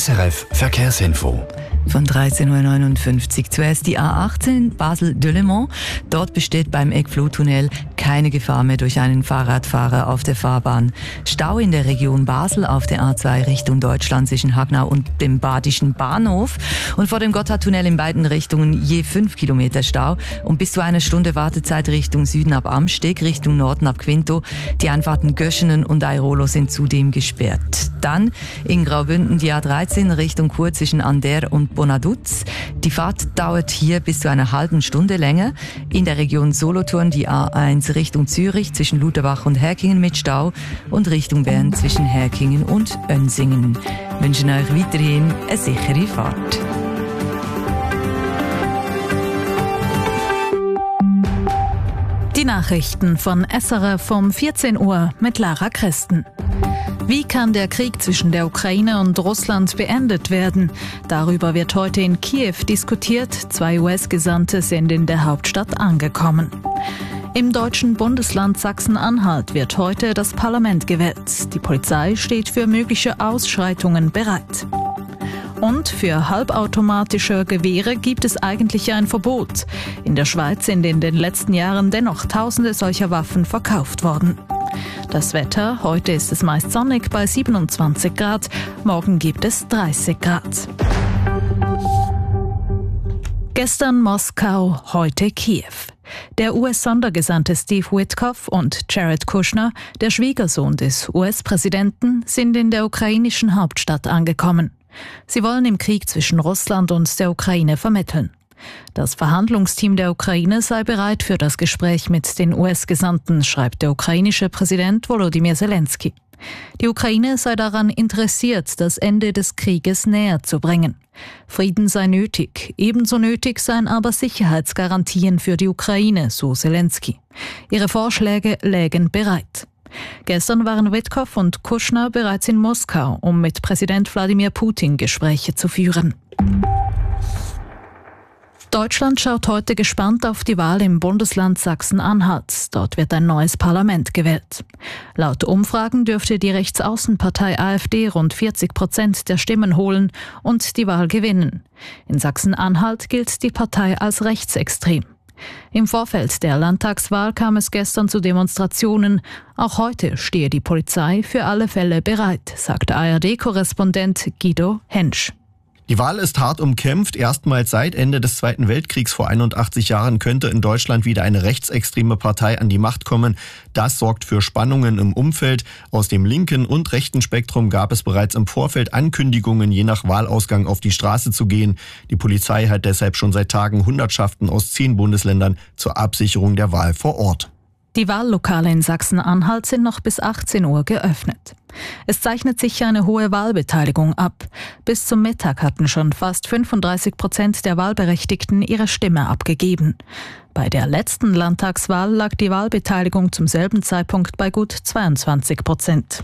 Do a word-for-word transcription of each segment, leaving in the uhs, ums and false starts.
S R F Verkehrsinfo. Von dreizehn Uhr neunundfünfzig. Zuerst die A achtzehn Basel-Delemont. Dort besteht beim Eckfluttunnel keine Gefahr mehr durch einen Fahrradfahrer auf der Fahrbahn. Stau in der Region Basel auf der A zwei Richtung Deutschland zwischen Hagnau und dem Badischen Bahnhof. Und vor dem Gotthardtunnel in beiden Richtungen je fünf Kilometer Stau und bis zu einer Stunde Wartezeit Richtung Süden ab Amsteg, Richtung Norden ab Quinto. Die Einfahrten Göschenen und Airolo sind zudem gesperrt. Dann in Graubünden die A dreizehn Richtung Chur zwischen Ander und Bonaduz. Die Fahrt dauert hier bis zu einer halben Stunde länger. In der Region Solothurn die A eins Richtung Zürich zwischen Lutherbach und Herkingen mit Stau und Richtung Bern zwischen Herkingen und Önsingen. Wir wünschen euch weiterhin eine sichere Fahrt. Die Nachrichten von S R F um vierzehn Uhr mit Lara Christen. Wie kann der Krieg zwischen der Ukraine und Russland beendet werden? Darüber wird heute in Kiew diskutiert. Zwei U S-Gesandte sind in der Hauptstadt angekommen. Im deutschen Bundesland Sachsen-Anhalt wird heute das Parlament gewählt. Die Polizei steht für mögliche Ausschreitungen bereit. Und für halbautomatische Gewehre gibt es eigentlich ein Verbot. In der Schweiz sind in den letzten Jahren dennoch Tausende solcher Waffen verkauft worden. Das Wetter, heute ist es meist sonnig bei siebenundzwanzig Grad, morgen gibt es dreißig Grad. Gestern Moskau, heute Kiew. Der U S-Sondergesandte Steve Witkoff und Jared Kushner, der Schwiegersohn des U S-Präsidenten, sind in der ukrainischen Hauptstadt angekommen. Sie wollen im Krieg zwischen Russland und der Ukraine vermitteln. Das Verhandlungsteam der Ukraine sei bereit für das Gespräch mit den U S-Gesandten, schreibt der ukrainische Präsident Volodymyr Zelensky. Die Ukraine sei daran interessiert, das Ende des Krieges näher zu bringen. Frieden sei nötig, ebenso nötig seien aber Sicherheitsgarantien für die Ukraine, so Zelensky. Ihre Vorschläge lägen bereit. Gestern waren Witkoff und Kushner bereits in Moskau, um mit Präsident Wladimir Putin Gespräche zu führen. Deutschland schaut heute gespannt auf die Wahl im Bundesland Sachsen-Anhalt. Dort wird ein neues Parlament gewählt. Laut Umfragen dürfte die Rechtsaußenpartei AfD rund vierzig Prozent der Stimmen holen und die Wahl gewinnen. In Sachsen-Anhalt gilt die Partei als rechtsextrem. Im Vorfeld der Landtagswahl kam es gestern zu Demonstrationen. Auch heute stehe die Polizei für alle Fälle bereit, sagte A R D-Korrespondent Guido Hensch. Die Wahl ist hart umkämpft. Erstmals seit Ende des Zweiten Weltkriegs vor einundachtzig Jahren könnte in Deutschland wieder eine rechtsextreme Partei an die Macht kommen. Das sorgt für Spannungen im Umfeld. Aus dem linken und rechten Spektrum gab es bereits im Vorfeld Ankündigungen, je nach Wahlausgang auf die Straße zu gehen. Die Polizei hat deshalb schon seit Tagen Hundertschaften aus zehn Bundesländern zur Absicherung der Wahl vor Ort. Die Wahllokale in Sachsen-Anhalt sind noch bis achtzehn Uhr geöffnet. Es zeichnet sich eine hohe Wahlbeteiligung ab. Bis zum Mittag hatten schon fast fünfunddreißig Prozent der Wahlberechtigten ihre Stimme abgegeben. Bei der letzten Landtagswahl lag die Wahlbeteiligung zum selben Zeitpunkt bei gut zweiundzwanzig Prozent.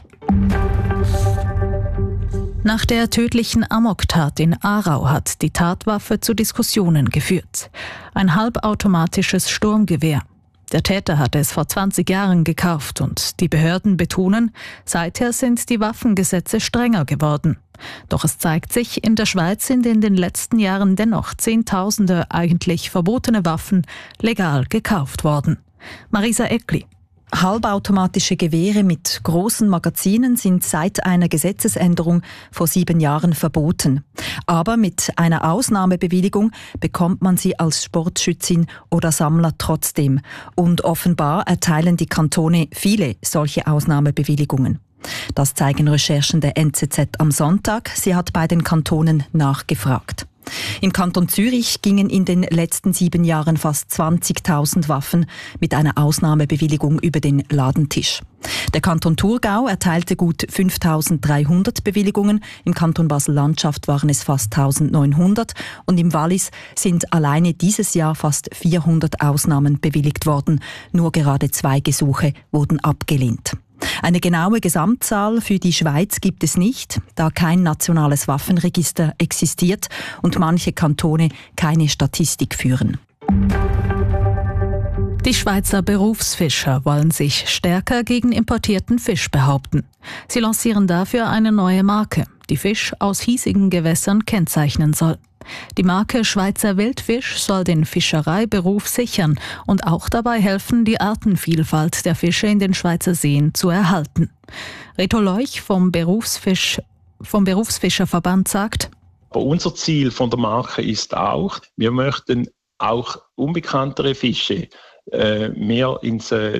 Nach der tödlichen Amoktat in Aarau hat die Tatwaffe zu Diskussionen geführt. Ein halbautomatisches Sturmgewehr. Der Täter hatte es vor zwanzig Jahren gekauft und die Behörden betonen, seither sind die Waffengesetze strenger geworden. Doch es zeigt sich, in der Schweiz sind in den letzten Jahren dennoch Zehntausende eigentlich verbotene Waffen legal gekauft worden. Marisa Eckli. Halbautomatische Gewehre mit großen Magazinen sind seit einer Gesetzesänderung vor sieben Jahren verboten. Aber mit einer Ausnahmebewilligung bekommt man sie als Sportschützin oder Sammler trotzdem. Und offenbar erteilen die Kantone viele solche Ausnahmebewilligungen. Das zeigen Recherchen der N Z Z am Sonntag. Sie hat bei den Kantonen nachgefragt. Im Kanton Zürich gingen in den letzten sieben Jahren fast zwanzigtausend Waffen mit einer Ausnahmebewilligung über den Ladentisch. Der Kanton Thurgau erteilte gut fünftausenddreihundert Bewilligungen, im Kanton Basel-Landschaft waren es fast eintausendneunhundert und im Wallis sind alleine dieses Jahr fast vierhundert Ausnahmen bewilligt worden. Nur gerade zwei Gesuche wurden abgelehnt. Eine genaue Gesamtzahl für die Schweiz gibt es nicht, da kein nationales Waffenregister existiert und manche Kantone keine Statistik führen. Die Schweizer Berufsfischer wollen sich stärker gegen importierten Fisch behaupten. Sie lancieren dafür eine neue Marke. die Fisch aus hiesigen Gewässern kennzeichnen soll. Die Marke Schweizer Wildfisch soll den Fischereiberuf sichern und auch dabei helfen, die Artenvielfalt der Fische in den Schweizer Seen zu erhalten. Reto Leuch vom, Berufsfisch, vom Berufsfischerverband sagt: Aber unser Ziel von der Marke ist auch, wir möchten auch unbekanntere Fische äh, mehr ins äh,